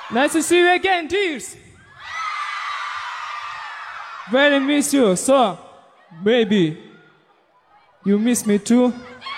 Nice to see you again, dears. Very miss you. So, baby, you miss me too?